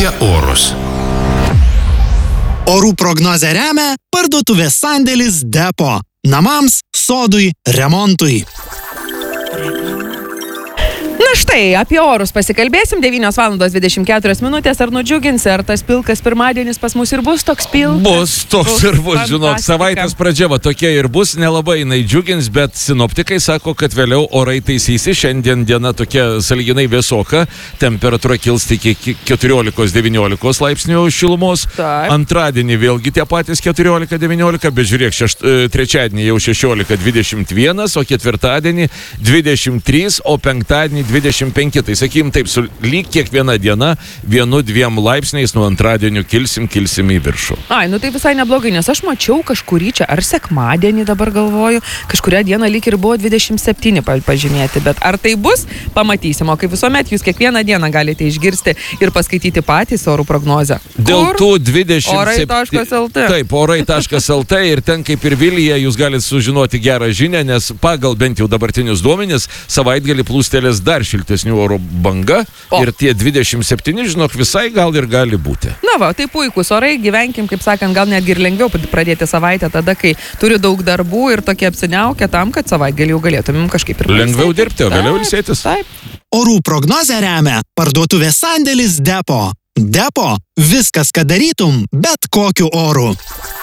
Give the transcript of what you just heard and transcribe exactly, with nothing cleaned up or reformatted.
apie orus. Orų prognozę remia parduotuvės sandėlis Depo. Namams, sodui, remontui. Na štai, apie orus pasikalbėsim. devynios valandos dvidešimt keturios minutės. Ar nudžiugins, ar tas pilkas pirmadienis pas mus ir bus toks pilkas? Bus toks ir bus, žinok. Savaitės pradžia va tokia ir bus. Nelabai jinai džiugins, bet sinoptikai sako, kad vėliau orai taisysi. Šiandien diena tokia sąlyginai vėsoka. Temperatūra kils iki keturiolikos devyniolikos laipsnių šilumos. Taip. Antradienį vėlgi tie patys keturiolika devyniolika, bet žiūrėk, šešt, trečiadienį jau šešiolika dvidešimt vienas, o ketvirtadienį dvidešimt trys, o penktadienį dvidešimt penki. Tai sakykim taip, su lyg kiekviena diena vienu dviem laipsniais nuo antradienio kilsim, kilsim į viršų. Ai, nu tai visai neblogai, nes aš mačiau kažkurį čia, ar sekmadienį dabar galvoju, kažkurią dieną lyg ir buvo dvidešimt septyni pažymėti, bet ar tai bus, pamatysim. O kaip visuomet, jūs kiekvieną dieną galite išgirsti ir paskaityti patys orų prognozę. Dėl Kur? tų dvidešimt septyni... orai taškas el tė. Taip, orai taškas el tė ir ten kaip ir Vilija jūs galite sužinoti gerą žinią, nes pagal bent jau dabartinius duomenis savaitgalį plūstelės dar šiltesnių oro banga O. ir tie dvidešimt septyni, žinok, visai gal ir gali būti. Na va, tai puikus orai, gyvenkim, kaip sakant, gal netgi ir lengviau pradėti savaitę tada, kai turiu daug darbų ir tokie apsiniaukę tam, kad savaitgalį jau galėtumėm kažkaip ir Lengviau dirbti, o vėliau ilsėtis. Taip. Orų prognozę remia parduotuvės sandėlis Depo. Depo – viskas, ką darytum, bet kokiu oru.